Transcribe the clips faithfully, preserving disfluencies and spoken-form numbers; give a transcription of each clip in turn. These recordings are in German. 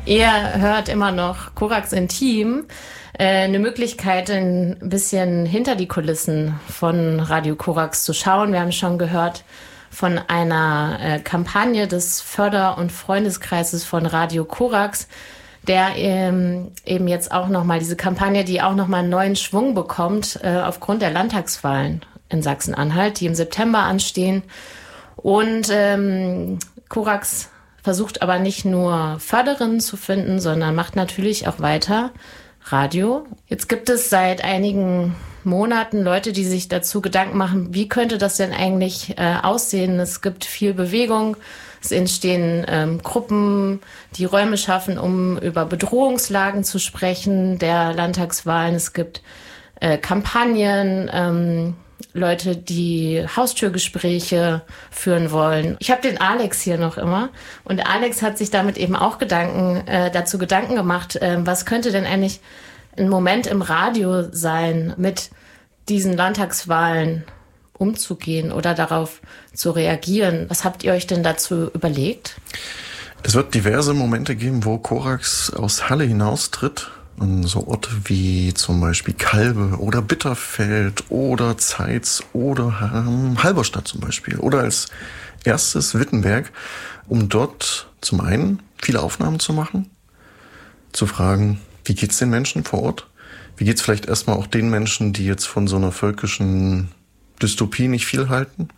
Ihr hört immer noch Korax Intim, äh, eine Möglichkeit, ein bisschen hinter die Kulissen von Radio Korax zu schauen. Wir haben schon gehört von einer äh, Kampagne des Förder- und Freundeskreises von Radio Korax, der ähm, eben jetzt auch nochmal diese Kampagne, die auch nochmal einen neuen Schwung bekommt, äh, aufgrund der Landtagswahlen in Sachsen-Anhalt, die im September anstehen. Und ähm, Korax versucht aber nicht nur Förderinnen zu finden, sondern macht natürlich auch weiter Radio. Jetzt gibt es seit einigen Monaten Leute, die sich dazu Gedanken machen, wie könnte das denn eigentlich äh, aussehen? Es gibt viel Bewegung, es entstehen ähm, Gruppen, die Räume schaffen, um über Bedrohungslagen zu sprechen der Landtagswahlen. Es gibt äh, Kampagnen, ähm, Leute, die Haustürgespräche führen wollen. Ich habe den Alex hier noch immer und Alex hat sich damit eben auch Gedanken äh, dazu Gedanken gemacht, äh, was könnte denn eigentlich ein Moment im Radio sein, mit diesen Landtagswahlen umzugehen oder darauf zu reagieren. Was habt ihr euch denn dazu überlegt? Es wird diverse Momente geben, wo Korax aus Halle hinaustritt. Und so Orte wie zum Beispiel Kalbe oder Bitterfeld oder Zeitz oder ähm, Halberstadt zum Beispiel. Oder als erstes Wittenberg, um dort zum einen viele Aufnahmen zu machen, zu fragen, wie geht's den Menschen vor Ort? Wie geht's vielleicht erstmal auch den Menschen, die jetzt von so einer völkischen Dystopie nicht viel halten?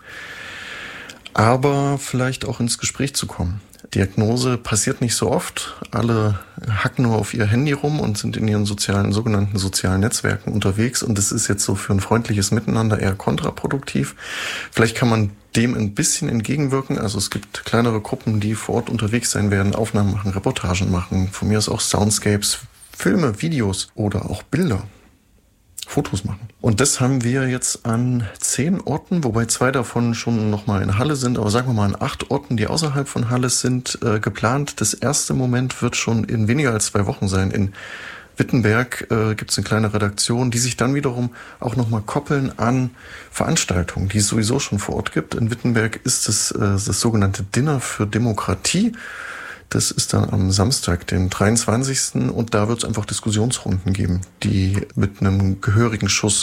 Aber vielleicht auch ins Gespräch zu kommen. Diagnose passiert nicht so oft. Alle hacken nur auf ihr Handy rum und sind in ihren sozialen, sogenannten sozialen Netzwerken unterwegs. Und das ist jetzt so für ein freundliches Miteinander eher kontraproduktiv. Vielleicht kann man dem ein bisschen entgegenwirken. Also es gibt kleinere Gruppen, die vor Ort unterwegs sein werden, Aufnahmen machen, Reportagen machen. Von mir aus auch Soundscapes, Filme, Videos oder auch Bilder. Fotos machen. Und das haben wir jetzt an zehn Orten, wobei zwei davon schon nochmal in Halle sind, aber sagen wir mal an acht Orten, die außerhalb von Halle sind, äh, geplant. Das erste Moment wird schon in weniger als zwei Wochen sein. In Wittenberg äh, gibt es eine kleine Redaktion, die sich dann wiederum auch nochmal koppeln an Veranstaltungen, die es sowieso schon vor Ort gibt. In Wittenberg ist es äh, das sogenannte Dinner für Demokratie. Das ist dann am Samstag, den dreiundzwanzigsten Und da wird es einfach Diskussionsrunden geben, die mit einem gehörigen Schuss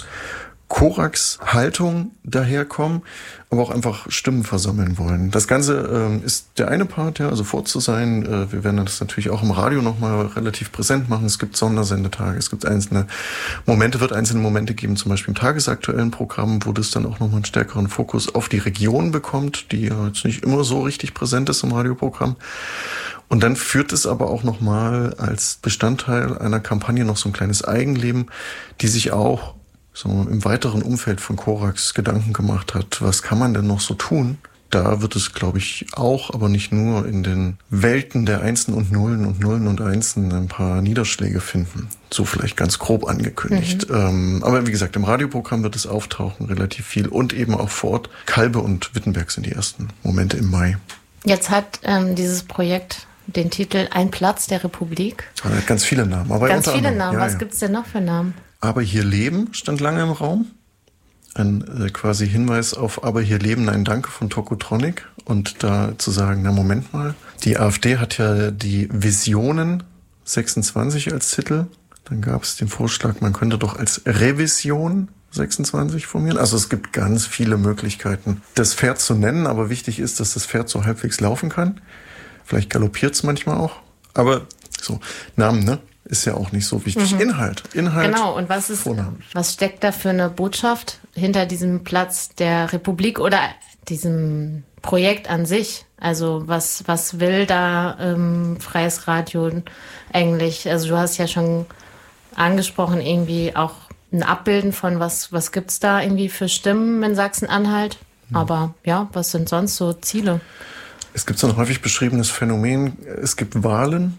Korax-Haltung daherkommen, aber auch einfach Stimmen versammeln wollen. Das Ganze äh, ist der eine Part, ja, also vor Ort zu sein. Äh, wir werden das natürlich auch im Radio nochmal relativ präsent machen. Es gibt Sondersendetage, es gibt einzelne Momente, wird einzelne Momente geben, zum Beispiel im tagesaktuellen Programm, wo das dann auch nochmal einen stärkeren Fokus auf die Region bekommt, die ja jetzt nicht immer so richtig präsent ist im Radioprogramm. Und dann führt es aber auch nochmal als Bestandteil einer Kampagne noch so ein kleines Eigenleben, die sich auch so im weiteren Umfeld von Korax Gedanken gemacht hat. Was kann man denn noch so tun? Da wird es, glaube ich, auch, aber nicht nur in den Welten der Einsen und Nullen und Nullen und Einsen ein paar Niederschläge finden. So vielleicht ganz grob angekündigt. Mhm. Ähm, aber wie gesagt, im Radioprogramm wird es auftauchen, relativ viel. Und eben auch vor Ort. Kalbe und Wittenberg sind die ersten Momente im Mai. Jetzt hat ähm, dieses Projekt den Titel Ein Platz der Republik. Er hat ganz viele Namen. Aber ganz viele Namen. Ja, Was ja. gibt's denn noch für Namen? Aber hier leben stand lange im Raum. Ein äh, quasi Hinweis auf Aber hier leben, ein Danke von Tokotronic. Und da zu sagen, na Moment mal, die AfD hat ja die Visionen sechsundzwanzig als Titel. Dann gab es den Vorschlag, man könnte doch als Revision sechsundzwanzig formieren. Also es gibt ganz viele Möglichkeiten, das Pferd zu nennen. Aber wichtig ist, dass das Pferd so halbwegs laufen kann. Vielleicht galoppiert es manchmal auch. Aber so, Namen, ne? Ist ja auch nicht so wichtig. Mhm. Inhalt, Inhalt. Genau, und was ist, Vornamen. Was steckt da für eine Botschaft hinter diesem Platz der Republik oder diesem Projekt an sich? Also was, was will da ähm, Freies Radio eigentlich? Also du hast ja schon angesprochen, irgendwie auch ein Abbilden von was, was gibt's da irgendwie für Stimmen in Sachsen-Anhalt? Mhm. Aber ja, was sind sonst so Ziele? Es gibt so ein häufig beschriebenes Phänomen. Es gibt Wahlen.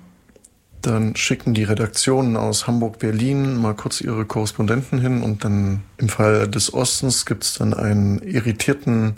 Dann schicken die Redaktionen aus Hamburg, Berlin mal kurz ihre Korrespondenten hin und dann im Fall des Ostens gibt es dann einen irritierten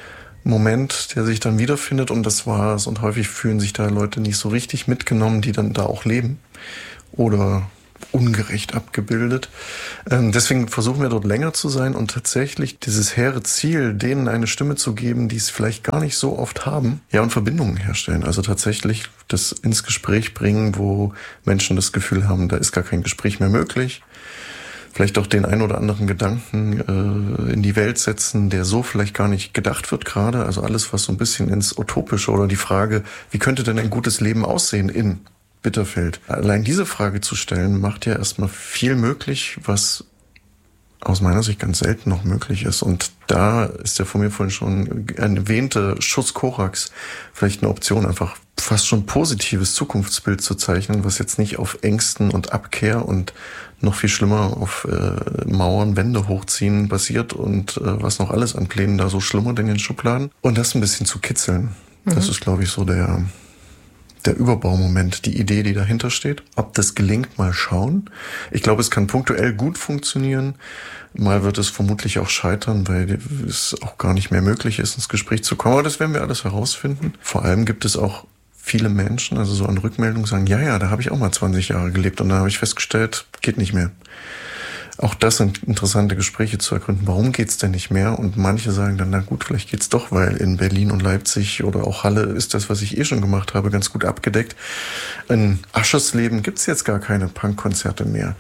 Moment, der sich dann wiederfindet und das war's. Und häufig fühlen sich da Leute nicht so richtig mitgenommen, die dann da auch leben oder ungerecht abgebildet. Ähm, deswegen versuchen wir dort länger zu sein und tatsächlich dieses hehre Ziel, denen eine Stimme zu geben, die es vielleicht gar nicht so oft haben, ja, und Verbindungen herstellen. Also tatsächlich das ins Gespräch bringen, wo Menschen das Gefühl haben, da ist gar kein Gespräch mehr möglich. Vielleicht auch den ein oder anderen Gedanken äh, in die Welt setzen, der so vielleicht gar nicht gedacht wird gerade. Also alles, was so ein bisschen ins Utopische oder die Frage, wie könnte denn ein gutes Leben aussehen in Bitterfeld? Allein diese Frage zu stellen, macht ja erstmal viel möglich, was aus meiner Sicht ganz selten noch möglich ist. Und da ist der von mir vorhin schon erwähnte Schuss Korax vielleicht eine Option, einfach fast schon positives Zukunftsbild zu zeichnen, was jetzt nicht auf Ängsten und Abkehr und noch viel schlimmer auf äh, Mauern, Wände hochziehen basiert und äh, was noch alles an Plänen da so schlummert in den Schubladen. Und das ein bisschen zu kitzeln. Mhm. Das ist, glaube ich, so der... der Überbaumoment, die Idee, die dahinter steht. Ob das gelingt, mal schauen. Ich glaube, es kann punktuell gut funktionieren. Mal wird es vermutlich auch scheitern, weil es auch gar nicht mehr möglich ist, ins Gespräch zu kommen. Aber das werden wir alles herausfinden. Vor allem gibt es auch viele Menschen, also so an Rückmeldungen sagen, ja, ja, da habe ich auch mal zwanzig Jahre gelebt und da habe ich festgestellt, geht nicht mehr. Auch das sind interessante Gespräche zu ergründen. Warum geht's denn nicht mehr? Und manche sagen dann, na gut, vielleicht geht's doch, weil in Berlin und Leipzig oder auch Halle ist das, was ich eh schon gemacht habe, ganz gut abgedeckt. In Aschersleben gibt's jetzt gar keine Punkkonzerte mehr.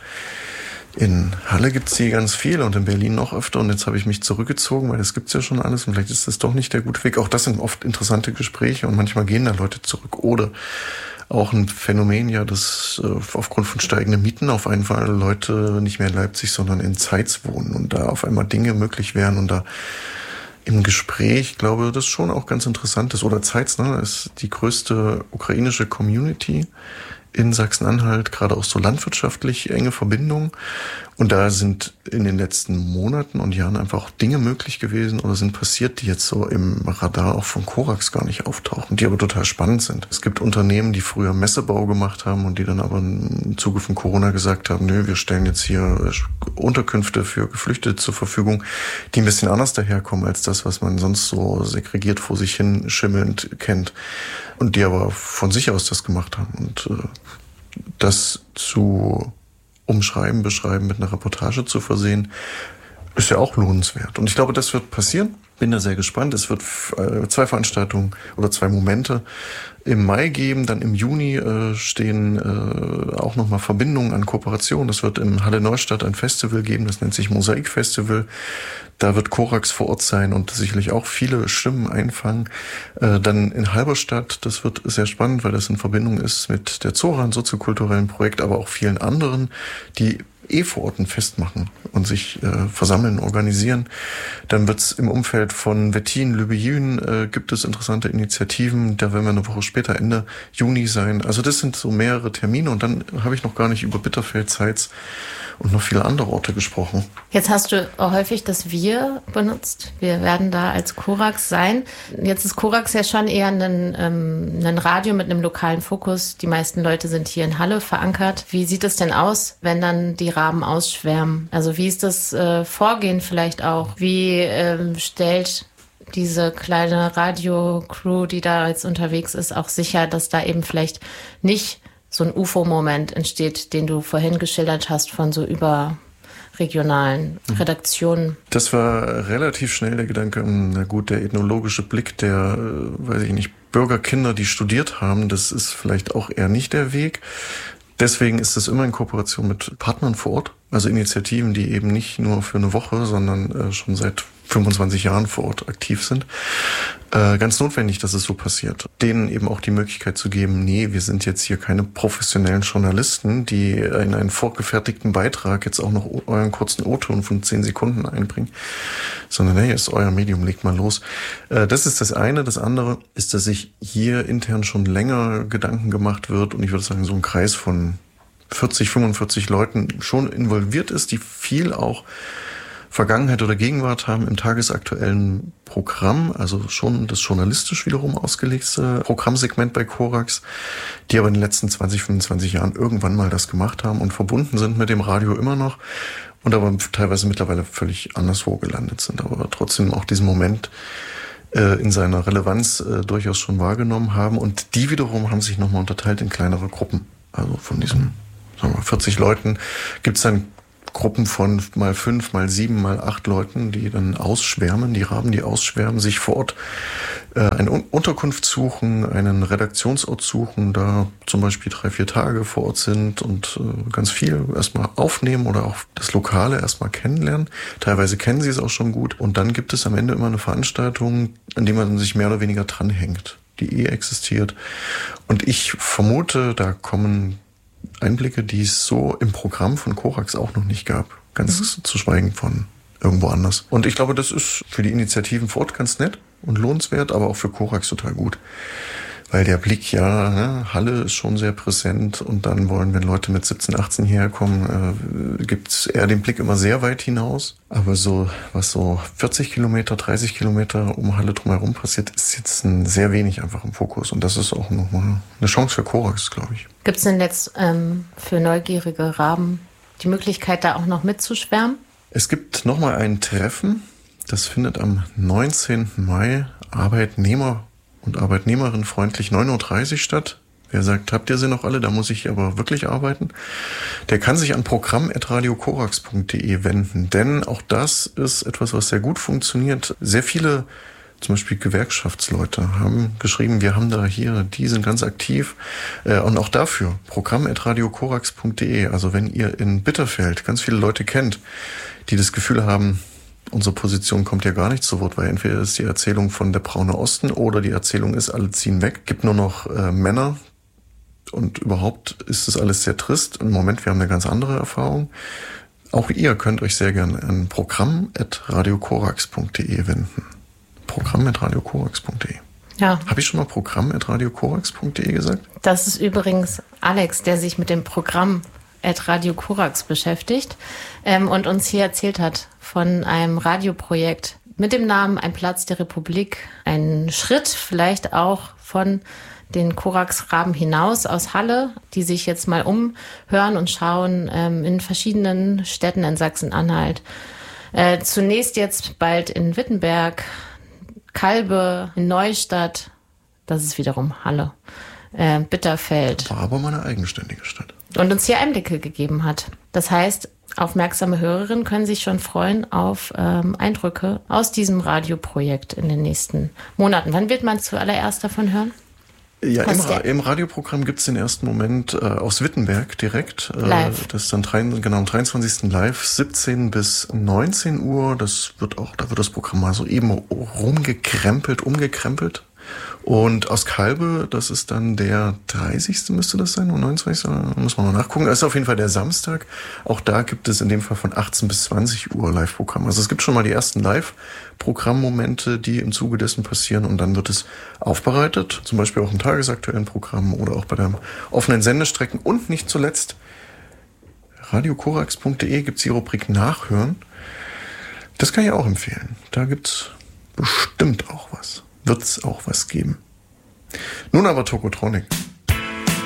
In Halle gibt's hier ganz viel und in Berlin noch öfter. Und jetzt habe ich mich zurückgezogen, weil das gibt's ja schon alles. Und vielleicht ist das doch nicht der gute Weg. Auch das sind oft interessante Gespräche und manchmal gehen da Leute zurück. Oder auch ein Phänomen, ja, dass äh, aufgrund von steigenden Mieten auf einmal Leute nicht mehr in Leipzig, sondern in Zeitz wohnen und da auf einmal Dinge möglich wären und da im Gespräch, glaube das schon auch ganz interessant ist. Oder Zeitz, ne, ist die größte ukrainische Community in Sachsen-Anhalt, gerade auch so landwirtschaftlich enge Verbindungen. Und da sind in den letzten Monaten und Jahren einfach Dinge möglich gewesen oder sind passiert, die jetzt so im Radar auch von Korax gar nicht auftauchen, die aber total spannend sind. Es gibt Unternehmen, die früher Messebau gemacht haben und die dann aber im Zuge von Corona gesagt haben, nö, wir stellen jetzt hier Unterkünfte für Geflüchtete zur Verfügung, die ein bisschen anders daherkommen als das, was man sonst so segregiert vor sich hin schimmelnd kennt. Und die aber von sich aus das gemacht haben. Und äh, das zu umschreiben, beschreiben, mit einer Reportage zu versehen, ist ja auch lohnenswert. Und ich glaube, das wird passieren. Bin da sehr gespannt. Es wird äh, zwei Veranstaltungen oder zwei Momente im Mai geben. Dann im Juni äh, stehen äh, auch nochmal Verbindungen an Kooperationen. Es wird in Halle Neustadt ein Festival geben, das nennt sich Mosaik Festival. Da wird Korax vor Ort sein und sicherlich auch viele Stimmen einfangen. Äh, dann in Halberstadt, das wird sehr spannend, weil das in Verbindung ist mit der Zora, einem soziokulturellen Projekt, aber auch vielen anderen, die eh vor Ort ein Fest machen und sich äh, versammeln, organisieren. Dann wird's im Umfeld von Wettin, Lübejün äh, gibt es interessante Initiativen. Da werden wir eine Woche später, Ende Juni sein. Also das sind so mehrere Termine und dann habe ich noch gar nicht über Bitterfeld, Zeitz und noch viele andere Orte gesprochen. Jetzt hast du auch häufig das Wir benutzt. Wir werden da als Korax sein. Jetzt ist Korax ja schon eher ein, ähm, ein Radio mit einem lokalen Fokus. Die meisten Leute sind hier in Halle verankert. Wie sieht es denn aus, wenn dann die Raben ausschwärmen? Also wie ist das äh, Vorgehen vielleicht auch? Wie ähm, stellt diese kleine Radio-Crew, die da jetzt unterwegs ist, auch sicher, dass da eben vielleicht nicht so ein U F O-Moment entsteht, den du vorhin geschildert hast von so überregionalen Redaktionen? Das war relativ schnell der Gedanke, na gut, der ethnologische Blick der, weiß ich nicht, Bürgerkinder, die studiert haben, das ist vielleicht auch eher nicht der Weg. Deswegen ist es immer in Kooperation mit Partnern vor Ort, also Initiativen, die eben nicht nur für eine Woche, sondern äh, schon seit fünfundzwanzig Jahren vor Ort aktiv sind. Äh, ganz notwendig, dass es so passiert. Denen eben auch die Möglichkeit zu geben, nee, wir sind jetzt hier keine professionellen Journalisten, die in einen vorgefertigten Beitrag jetzt auch noch euren kurzen O-Ton von zehn Sekunden einbringen, sondern hey, ist euer Medium, legt mal los. Äh, das ist das eine. Das andere ist, dass sich hier intern schon länger Gedanken gemacht wird und ich würde sagen, so ein Kreis von vierzig, fünfundvierzig Leuten schon involviert ist, die viel auch Vergangenheit oder Gegenwart haben im tagesaktuellen Programm, also schon das journalistisch wiederum ausgelegte Programmsegment bei Korax, die aber in den letzten zwanzig, fünfundzwanzig Jahren irgendwann mal das gemacht haben und verbunden sind mit dem Radio immer noch und aber teilweise mittlerweile völlig anderswo gelandet sind, aber trotzdem auch diesen Moment äh, in seiner Relevanz äh, durchaus schon wahrgenommen haben und die wiederum haben sich nochmal unterteilt in kleinere Gruppen, also von diesem sagen wir, vierzig Leuten, gibt's dann Gruppen von mal fünf, mal sieben, mal acht Leuten, die dann ausschwärmen, die Raben, die ausschwärmen, sich vor Ort äh, eine Un- Unterkunft suchen, einen Redaktionsort suchen, da zum Beispiel drei, vier Tage vor Ort sind und äh, ganz viel erstmal aufnehmen oder auch das Lokale erstmal kennenlernen. Teilweise kennen sie es auch schon gut. Und dann gibt es am Ende immer eine Veranstaltung, an der man sich mehr oder weniger dranhängt, die eh existiert. Und ich vermute, da kommen Einblicke, die es so im Programm von Korax auch noch nicht gab. Ganz mhm. zu schweigen von irgendwo anders. Und ich glaube, das ist für die Initiativen vor Ort ganz nett und lohnenswert, aber auch für Korax total gut. Weil der Blick, ja, ne, Halle ist schon sehr präsent und dann wollen, wenn Leute mit siebzehn, achtzehn hierher kommen, äh, gibt's eher den Blick immer sehr weit hinaus. Aber so, was so vierzig Kilometer, dreißig Kilometer um Halle drumherum passiert, ist jetzt ein sehr wenig einfach im Fokus. Und das ist auch nochmal eine Chance für Korax, glaube ich. Gibt's denn jetzt ähm, für neugierige Raben die Möglichkeit, da auch noch mitzuschwärmen? Es gibt nochmal ein Treffen, das findet am neunzehnten Mai Arbeitnehmer und Arbeitnehmerin freundlich neun Uhr dreißig statt. Wer sagt, habt ihr sie noch alle? Da muss ich aber wirklich arbeiten. Der kann sich an programm at radio korax punkt de wenden. Denn auch das ist etwas, was sehr gut funktioniert. Sehr viele, zum Beispiel Gewerkschaftsleute, haben geschrieben, wir haben da hier, die sind ganz aktiv. Und auch dafür, programm at radio korax punkt de. Also wenn ihr in Bitterfeld ganz viele Leute kennt, die das Gefühl haben, unsere Position kommt ja gar nicht zu Wort, weil entweder ist die Erzählung von der braune Osten oder die Erzählung ist, alle ziehen weg, gibt nur noch äh, Männer und überhaupt ist das alles sehr trist. Im Moment, wir haben eine ganz andere Erfahrung. Auch ihr könnt euch sehr gerne an programm at radio korax punkt de wenden. programm at radio korax punkt de. Ja. Habe ich schon mal programm at radio korax punkt de gesagt? Das ist übrigens Alex, der sich mit dem Programm at Radio Korax beschäftigt ähm, und uns hier erzählt hat von einem Radioprojekt mit dem Namen Ein Platz der Republik. Ein Schritt vielleicht auch von den Korax-Raben hinaus aus Halle, die sich jetzt mal umhören und schauen ähm, in verschiedenen Städten in Sachsen-Anhalt. Äh, zunächst jetzt bald in Wittenberg, Kalbe, in Neustadt, das ist wiederum Halle, äh, Bitterfeld. War aber mal eine eigenständige Stadt. Und uns hier Einblicke gegeben hat. Das heißt, aufmerksame Hörerinnen können sich schon freuen auf ähm, Eindrücke aus diesem Radioprojekt in den nächsten Monaten. Wann wird man zuallererst davon hören? Ja, im, Ra- im Radioprogramm gibt's den ersten Moment äh, aus Wittenberg direkt. Äh, live. Das ist dann drei, genau am dreiundzwanzigsten live, siebzehn bis neunzehn Uhr. Das wird auch, da wird das Programm mal so eben rumgekrempelt, umgekrempelt. Und aus Kalbe, das ist dann der dreißigste müsste das sein, oder neunundzwanzigste muss man mal nachgucken. Das ist auf jeden Fall der Samstag. Auch da gibt es in dem Fall von achtzehn bis zwanzig Uhr Live-Programm. Also es gibt schon mal die ersten Live-Programmmomente, die im Zuge dessen passieren. Und dann wird es aufbereitet, zum Beispiel auch im tagesaktuellen Programm oder auch bei den offenen Sendestrecken. Und nicht zuletzt, radio korax punkt de gibt es die Rubrik Nachhören. Das kann ich auch empfehlen. Da gibt's bestimmt auch was. Wird es auch was geben. Nun aber Tokotronic.